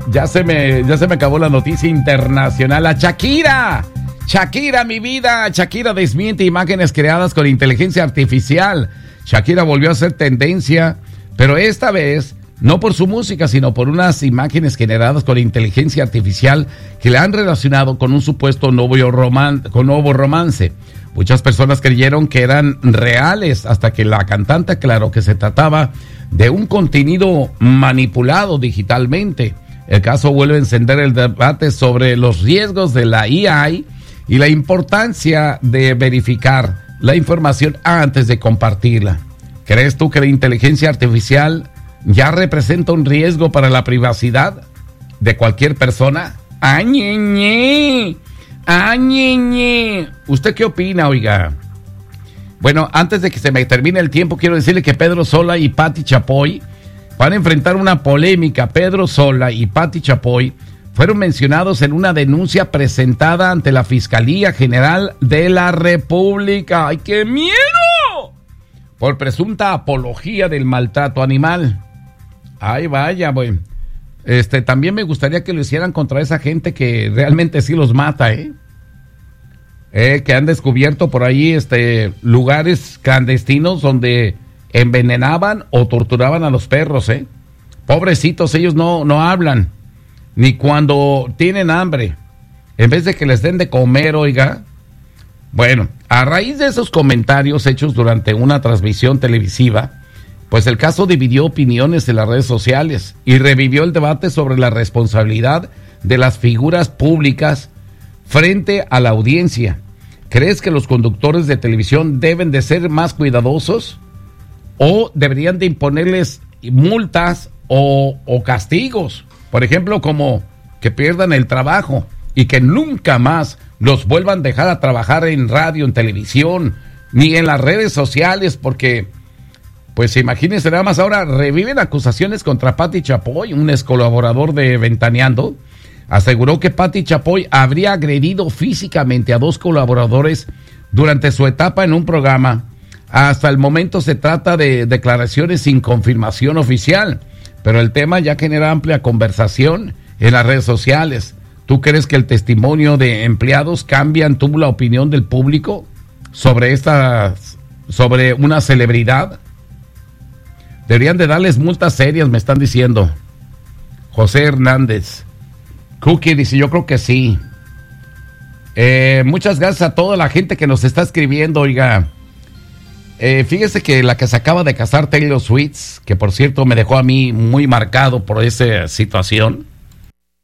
Ya se me acabó la noticia internacional. ¡A Shakira! Shakira, mi vida. Shakira desmiente imágenes creadas con inteligencia artificial. Shakira volvió a ser tendencia, pero esta vez no por su música, sino por unas imágenes generadas con inteligencia artificial que le han relacionado con un supuesto nuevo romance. Muchas personas creyeron que eran reales hasta que la cantante aclaró que se trataba de un contenido manipulado digitalmente. El caso vuelve a encender el debate sobre los riesgos de la AI y la importancia de verificar la información antes de compartirla. ¿Crees tú que la inteligencia artificial ya representa un riesgo para la privacidad de cualquier persona? ¡Añeñe! ¡Añeñe! ¿Usted qué opina, oiga? Bueno, antes de que se me termine el tiempo, quiero decirle que Pedro Sola y Pati Chapoy van a enfrentar una polémica. Pedro Sola y Pati Chapoy fueron mencionados en una denuncia presentada ante la Fiscalía General de la República. ¡Ay, qué miedo! Por presunta apología del maltrato animal. Ay, vaya, güey. También me gustaría que lo hicieran contra esa gente que realmente sí los mata, que han descubierto por ahí lugares clandestinos donde envenenaban o torturaban a los perros, Pobrecitos, ellos no hablan, ni cuando tienen hambre. En vez de que les den de comer, oiga. Bueno, a raíz de esos comentarios hechos durante una transmisión televisiva, pues el caso dividió opiniones en las redes sociales y revivió el debate sobre la responsabilidad de las figuras públicas frente a la audiencia. ¿Crees que los conductores de televisión deben de ser más cuidadosos o deberían de imponerles multas o castigos? Por ejemplo, como que pierdan el trabajo y que nunca más los vuelvan a dejar a trabajar en radio, en televisión, ni en las redes sociales, porque, pues imagínense nada más, ahora reviven acusaciones contra Pati Chapoy, un ex colaborador de Ventaneando. Aseguró que Pati Chapoy habría agredido físicamente a 2 colaboradores durante su etapa en un programa. Hasta el momento se trata de declaraciones sin confirmación oficial, pero el tema ya genera amplia conversación en las redes sociales. ¿Tú crees que el testimonio de empleados cambian la opinión del público sobre una celebridad? Deberían de darles multas serias, me están diciendo. José Hernández. Cookie dice, yo creo que sí. Muchas gracias a toda la gente que nos está escribiendo, oiga. Fíjese que la que se acaba de casar, Taylor Swift, que por cierto me dejó a mí muy marcado por esa situación.